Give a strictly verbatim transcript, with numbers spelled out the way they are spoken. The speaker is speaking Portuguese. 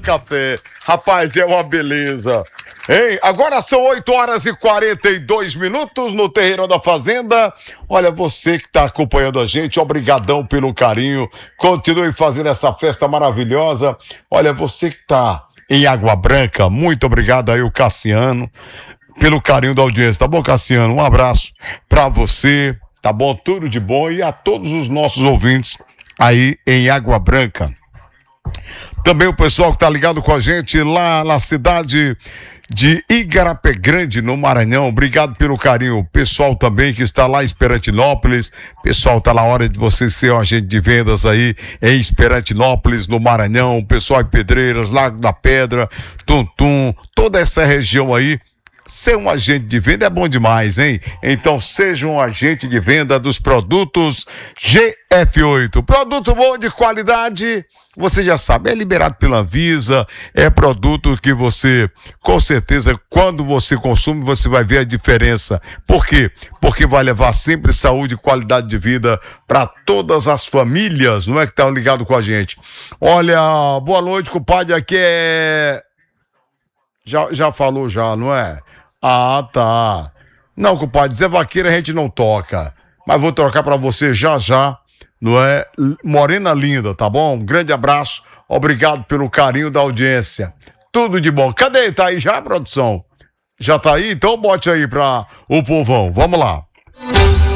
café. Rapaz, é uma beleza. Hein? Agora são oito horas e quarenta e dois minutos no Terreiro da Fazenda. Olha, você que está acompanhando a gente, obrigadão pelo carinho. Continue fazendo essa festa maravilhosa. Olha, você que está em Água Branca, muito obrigado aí o Cassiano pelo carinho da audiência, tá bom, Cassiano? Um abraço pra você, tá bom? Tudo de bom e a todos os nossos ouvintes aí em Água Branca. Também o pessoal que tá ligado com a gente lá na cidade de Igarapé Grande, no Maranhão, obrigado pelo carinho. O pessoal também que está lá em Esperantinópolis, pessoal, tá na hora de você ser um agente de vendas aí em Esperantinópolis, no Maranhão, o pessoal em Pedreiras, Lago da Pedra, Tuntum, toda essa região aí. Ser um agente de venda é bom demais, hein? Então seja um agente de venda dos produtos G F oito. Produto bom de qualidade, você já sabe, é liberado pela Anvisa, é produto que você, com certeza, quando você consome, você vai ver a diferença. Por quê? Porque vai levar sempre saúde e qualidade de vida para todas as famílias, não é que estão ligados com a gente. Olha, boa noite, compadre, aqui é... Já, já falou já, não é? Ah, tá. Não, compadre, Zé Vaqueiro a gente não toca. Mas vou trocar pra você já já, não é? Morena linda, tá bom? Um grande abraço. Obrigado pelo carinho da audiência. Tudo de bom. Cadê? Tá aí já, produção? Já tá aí? Então bote aí pra o povão. Vamos lá.